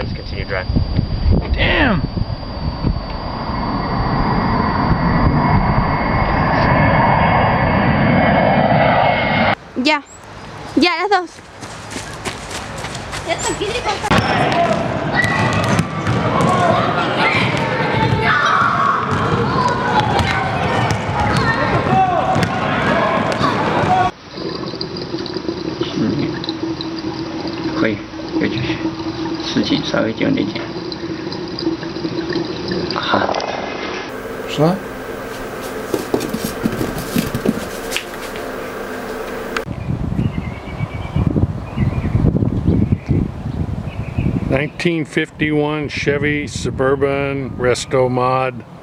let's continue driving. Damn! Ya. Ya, las dos. 可以，可以继续，司机稍微紧点紧。好。 说。 1951 Chevy Suburban Resto Mod.